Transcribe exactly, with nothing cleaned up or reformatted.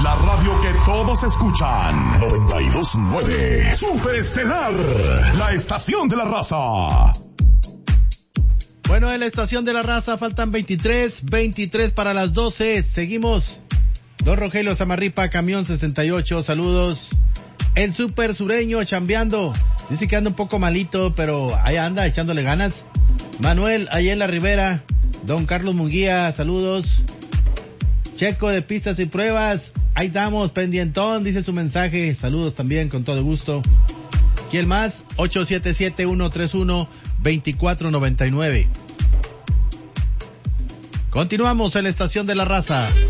La radio que todos escuchan. noventa y dos punto nueve. Super Estelar. La estación de la raza. Bueno, en la estación de la raza faltan veintitrés, veintitrés para las doce. Seguimos. Don Rogelio Zamarripa, Camión sesenta y ocho, saludos. El Super Sureño chambeando. Dice que anda un poco malito, pero ahí anda echándole ganas. Manuel, ahí en la Ribera. Don Carlos Munguía, saludos. Checo de Pistas y Pruebas, ahí estamos, pendientón, dice su mensaje. Saludos también, con todo gusto. ¿Quién más? ocho siete siete, uno tres uno, dos cuatro nueve nueve. Continuamos en la estación de la raza.